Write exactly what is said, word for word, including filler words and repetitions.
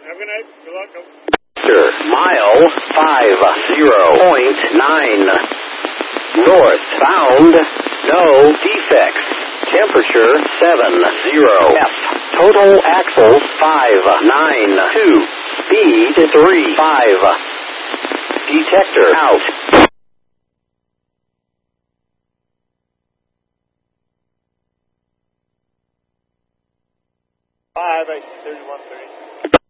Have a good night. Good luck. Mile five zero point nine. Northbound, no defects. Temperature seven zero F. Total axles five nine two. Speed three five. Detector out. Five, I thirty-one thirty.